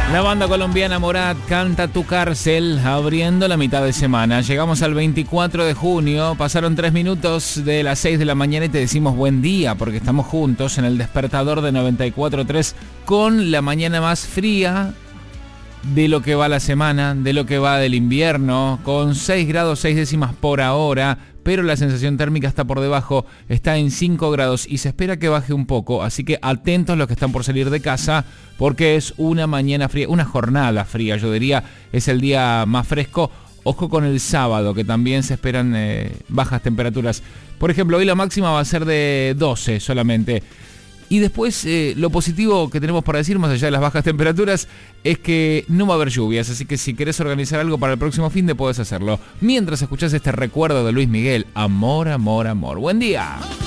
La banda colombiana Morat canta Tu Cárcel, abriendo la mitad de semana. Llegamos al 24 de junio, pasaron 3 minutos de las 6 de la mañana y te decimos buen día, porque estamos juntos en el despertador de 94.3 con la mañana más fría de lo que va la semana, de lo que va del invierno, con 6 grados 6 décimas por ahora, pero la sensación térmica está por debajo, está en 5 grados y se espera que baje un poco, así que atentos los que están por salir de casa, porque es una mañana fría, una jornada fría, yo diría, es el día más fresco. Ojo con el sábado, que también se esperan bajas temperaturas. Por ejemplo, hoy la máxima va a ser de 12 solamente. Y después lo positivo que tenemos para decir, más allá de las bajas temperaturas, es que no va a haber lluvias, así que si querés organizar algo para el próximo fin de podés hacerlo. Mientras escuchás este recuerdo de Luis Miguel, Amor, amor, amor. ¡Buen día!